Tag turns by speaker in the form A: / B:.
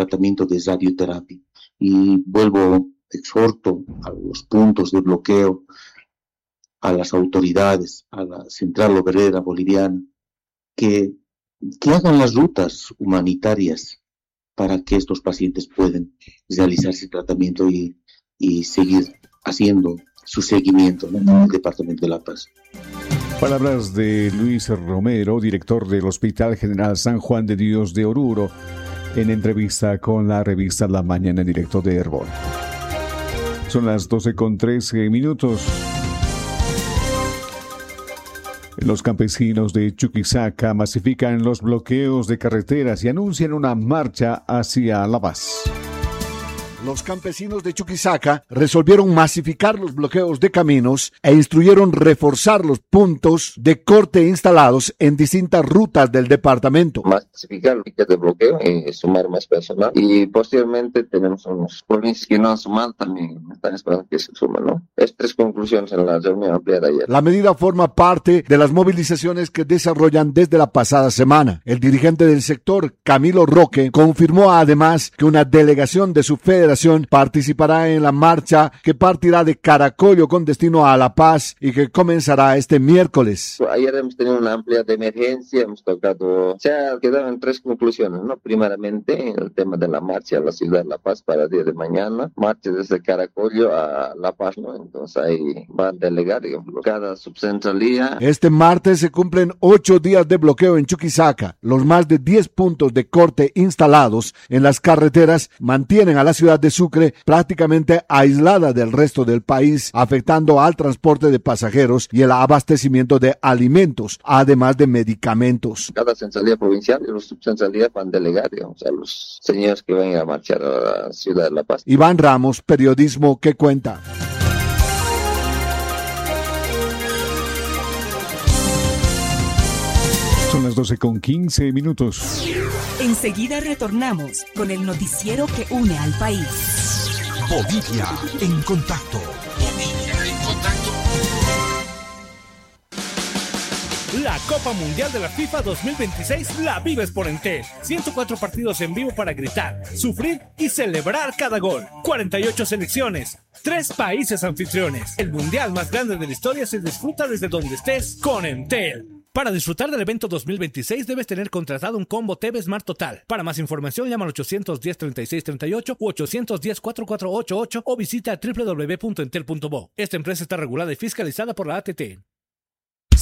A: tratamiento de radioterapia. Y exhorto a los puntos de bloqueo, a las autoridades, a la central obrera boliviana, que hagan las rutas humanitarias para que estos pacientes puedan realizarse el tratamiento y seguir haciendo su seguimiento, ¿no?, en el Departamento de La Paz.
B: Palabras de Luis Romero, director del Hospital General San Juan de Dios de Oruro, en entrevista con la revista La Mañana en directo de Herbol. Son las 12:13. Los campesinos de Chuquisaca masifican los bloqueos de carreteras y anuncian una marcha hacia La Paz.
C: Los campesinos de Chuquisaca resolvieron masificar los bloqueos de caminos e instruyeron reforzar los puntos de corte instalados en distintas rutas del departamento.
D: Masificar los piques de bloqueo y sumar más personal. Y posteriormente tenemos unas provincias que no han sumado, también están esperando que se sumen, ¿no? Es 3 conclusiones en la reunión ampliada ayer.
C: La medida forma parte de las movilizaciones que desarrollan desde la pasada semana. El dirigente del sector, Camilo Roque, confirmó además que una delegación de su federación participará en la marcha que partirá de Caracollo con destino a La Paz y que comenzará este miércoles.
D: Ayer hemos tenido una amplia de emergencia, hemos tocado, se ha quedado en 3 conclusiones, ¿no? Primeramente, el tema de la marcha a la ciudad de La Paz para el día de mañana, marcha desde Caracollo a La Paz, ¿no? Entonces ahí va a delegar, digamos, cada subcentralía.
C: Este martes se cumplen 8 días de bloqueo en Chuquisaca. Los más de 10 puntos de corte instalados en las carreteras mantienen a la ciudad de Sucre prácticamente aislada del resto del país, afectando al transporte de pasajeros y el abastecimiento de alimentos, además de medicamentos.
D: Cada centralía provincial y los subcentralías van a delegar, digamos, a los señores que van a marchar a la ciudad de La Paz.
C: Iván Ramos, periodismo que cuenta.
B: Son las 12:15.
E: Enseguida retornamos con el noticiero que une al país.
F: Bolivia en contacto.
G: La Copa Mundial de la FIFA 2026 la vives por Entel. 104 partidos en vivo para gritar, sufrir y celebrar cada gol. 48 selecciones, 3 países anfitriones. El mundial más grande de la historia se disfruta desde donde estés con Entel. Para disfrutar del evento 2026 debes tener contratado un combo TV Smart Total. Para más información llama al 810-3638 u 810-4488 o visita www.entel.bo. Esta empresa está regulada y fiscalizada por la ATT.